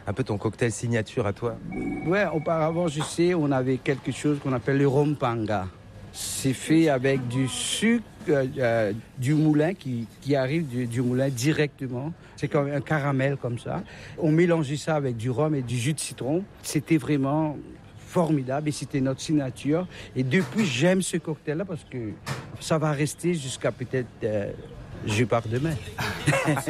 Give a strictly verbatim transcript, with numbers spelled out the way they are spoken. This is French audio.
un peu ton cocktail signature à toi. Ouais, auparavant, je sais, on avait quelque chose qu'on appelle le rhum panga. C'est fait avec du sucre euh, euh, du moulin qui, qui arrive du, du moulin directement. C'est comme un caramel comme ça. On mélangeait ça avec du rhum et du jus de citron. C'était vraiment formidable et c'était notre signature. Et depuis, j'aime ce cocktail-là parce que ça va rester jusqu'à peut-être... Euh, je pars demain.